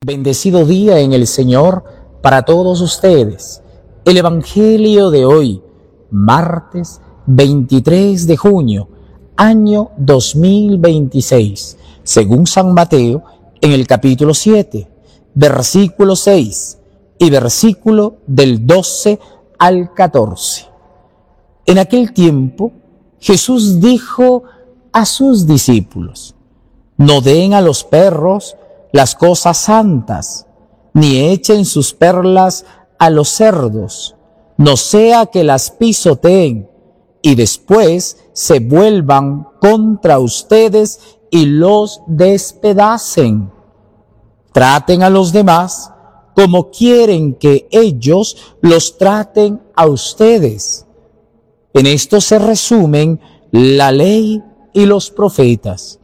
Bendecido día en el Señor para todos ustedes. El Evangelio de hoy, martes 23 de junio, año 2026, según San Mateo, en el capítulo 7, versículo 6 y versículo del 12 al 14. En aquel tiempo, Jesús dijo a sus discípulos: no den a los perros las cosas santas, ni echen sus perlas a los cerdos, no sea que las pisoteen y después se vuelvan contra ustedes y los despedacen. Traten a los demás como quieren que ellos los traten a ustedes. En esto se resumen la ley y los profetas.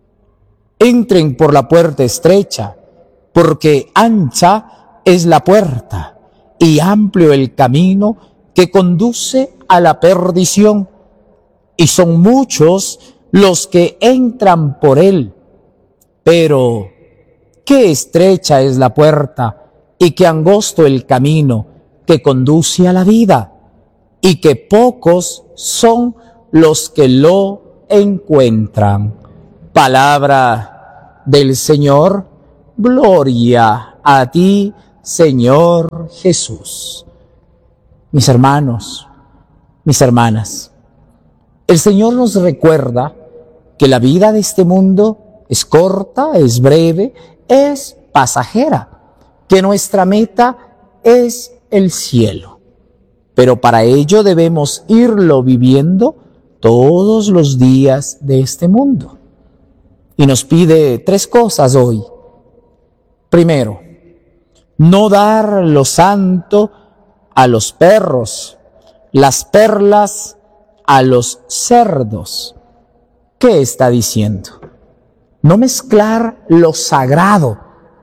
Entren por la puerta estrecha, porque ancha es la puerta y amplio el camino que conduce a la perdición, y son muchos los que entran por él. Pero qué estrecha es la puerta y qué angosto el camino que conduce a la vida, y que pocos son los que lo encuentran. Palabra del Señor. Gloria a ti, Señor Jesús. Mis hermanos, mis hermanas, el Señor nos recuerda que la vida de este mundo es corta, es breve, es pasajera, que nuestra meta es el cielo. Pero para ello debemos irlo viviendo todos los días de este mundo. Y nos pide tres cosas hoy. Primero, no dar lo santo a los perros, las perlas a los cerdos. ¿Qué está diciendo? No mezclar lo sagrado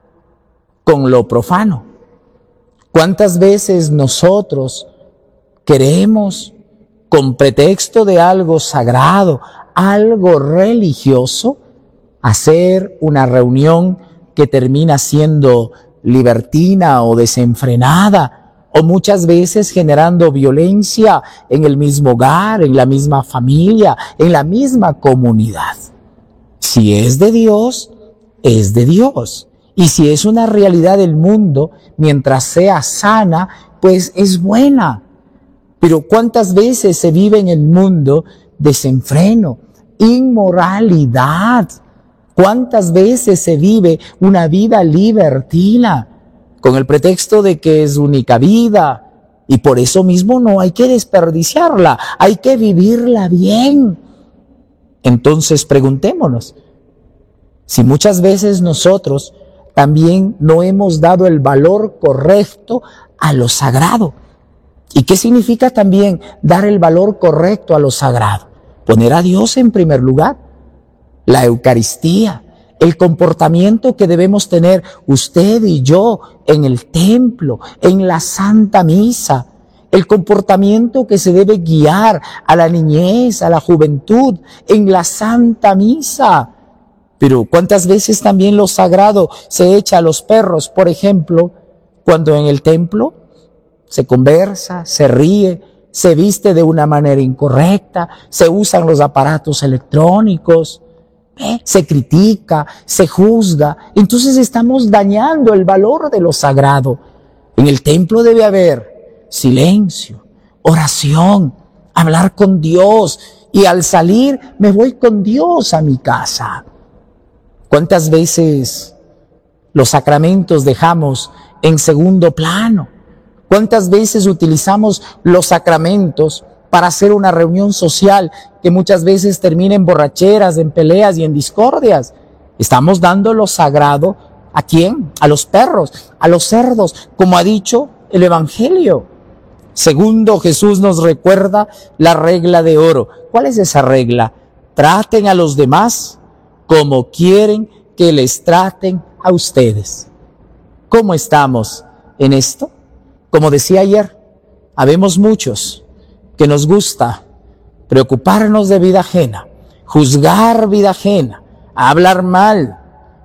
con lo profano. ¿Cuántas veces nosotros queremos, con pretexto de algo sagrado, algo religioso, hacer una reunión que termina siendo libertina o desenfrenada, o muchas veces generando violencia en el mismo hogar, en la misma familia, en la misma comunidad? Si es de Dios, es de Dios. Y si es una realidad del mundo, mientras sea sana, pues es buena. Pero ¿cuántas veces se vive en el mundo desenfreno, inmoralidad? ¿Cuántas veces se vive una vida libertina con el pretexto de que es única vida? Y por eso mismo no hay que desperdiciarla, hay que vivirla bien. Entonces preguntémonos si muchas veces nosotros también no hemos dado el valor correcto a lo sagrado. ¿Y qué significa también dar el valor correcto a lo sagrado? Poner a Dios en primer lugar. La Eucaristía, el comportamiento que debemos tener usted y yo en el templo, en la Santa Misa, el comportamiento que se debe guiar a la niñez, a la juventud, en la Santa Misa. Pero ¿cuántas veces también lo sagrado se echa a los perros? Por ejemplo, cuando en el templo se conversa, se ríe, se viste de una manera incorrecta, se usan los aparatos electrónicos, se critica, se juzga. Entonces estamos dañando el valor de lo sagrado. En el templo debe haber silencio, oración, hablar con Dios, y al salir me voy con Dios a mi casa. ¿Cuántas veces los sacramentos dejamos en segundo plano? ¿Cuántas veces utilizamos los sacramentos para hacer una reunión social que muchas veces termina en borracheras, en peleas y en discordias? Estamos dando lo sagrado ¿a quién? A los perros, a los cerdos, como ha dicho el Evangelio. Segundo, Jesús nos recuerda la regla de oro. ¿Cuál es esa regla? Traten a los demás como quieren que les traten a ustedes. ¿Cómo estamos en esto? Como decía ayer, habemos muchos que nos gusta preocuparnos de vida ajena, juzgar vida ajena, hablar mal,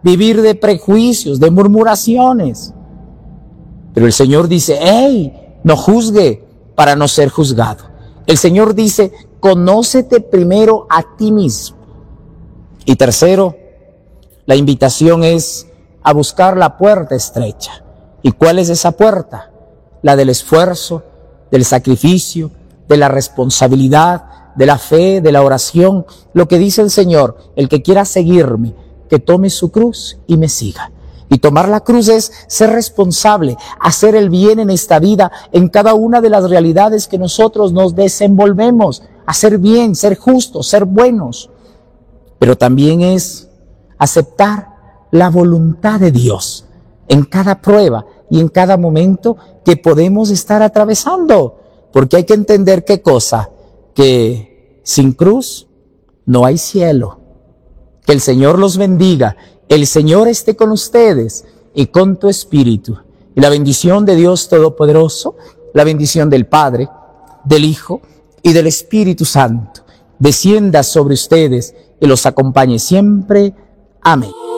vivir de prejuicios, de murmuraciones. Pero el Señor dice, ¡hey! No juzgue para no ser juzgado. El Señor dice, conócete primero a ti mismo. Y tercero, la invitación es a buscar la puerta estrecha. ¿Y cuál es esa puerta? La del esfuerzo, del sacrificio, de la responsabilidad, de la fe, de la oración. Lo que dice el Señor, el que quiera seguirme, que tome su cruz y me siga. Y tomar la cruz es ser responsable, hacer el bien en esta vida, en cada una de las realidades que nosotros nos desenvolvemos, hacer bien, ser justos, ser buenos. Pero también es aceptar la voluntad de Dios en cada prueba y en cada momento que podemos estar atravesando. Porque hay que entender qué cosa, que sin cruz no hay cielo. Que el Señor los bendiga, el Señor esté con ustedes y con tu espíritu. Y la bendición de Dios Todopoderoso, la bendición del Padre, del Hijo y del Espíritu Santo, descienda sobre ustedes y los acompañe siempre. Amén.